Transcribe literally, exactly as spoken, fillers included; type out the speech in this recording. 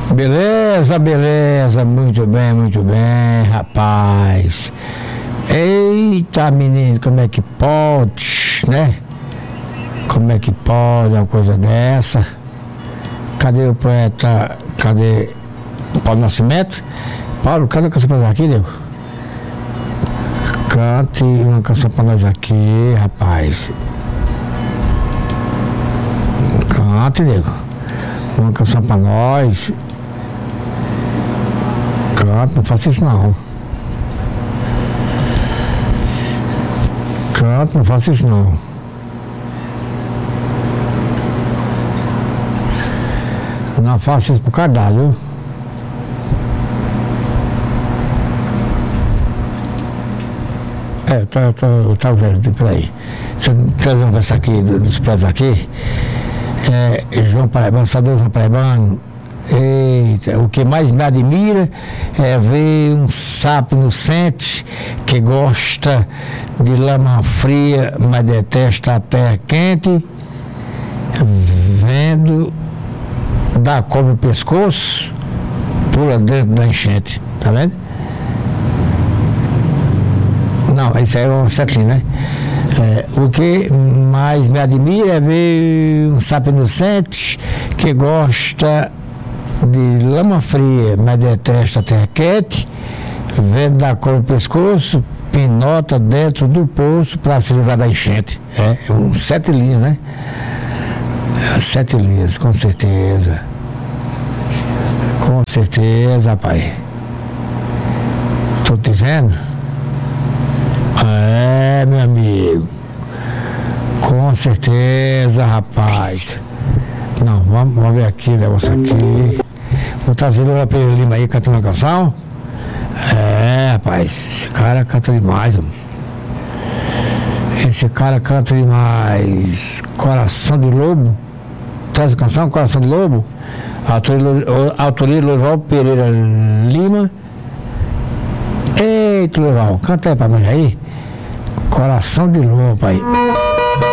Beleza, beleza, muito bem, muito bem, rapaz. Eita, menino, como é que pode, né? Como é que pode uma coisa dessa? Cadê o poeta? Cadê Paulo Nascimento? Paulo, cadê a canção pra nós aqui, nego? Cante uma canção pra nós aqui, rapaz. Cante, nego. Uma canção pra nós. Cante, não faça isso não. Cante, não faça isso não. Não faça isso pro cardápio, viu? É, eu tô, eu tô, eu tava vendo, peraí. Deixa eu trazer uma coisa aqui, dos pés aqui. É, João Paraibano, Sador João Paraibano. Eita, o que mais me admira é ver um sapo inocente que gosta de lama fria, mas detesta a terra quente, vendo da cobra o pescoço, pula dentro da enchente, tá vendo? Não, isso aí é um setinho, né? É, o que mais me admira é ver um sapo inocente que gosta de lama fria, mas detesta a terra quente, vendo da cor do pescoço, pinota dentro do poço para se livrar da enchente. É, um sete linhas, né? É, sete linhas, com certeza. Com certeza, pai. Tô dizendo? É, meu amigo. Com certeza, rapaz. Não, vamos, vamos ver aqui o negócio aqui. Vou trazer o Pedro Lima aí cantando uma canção. É, rapaz, esse cara canta demais, mano. Esse cara canta demais. Coração de Lobo. Traz a canção, Coração de Lobo. Autoria de Lourival Pereira Lima. Eita, Lourival, canta aí pra nós aí. Coração de Lobo, pai.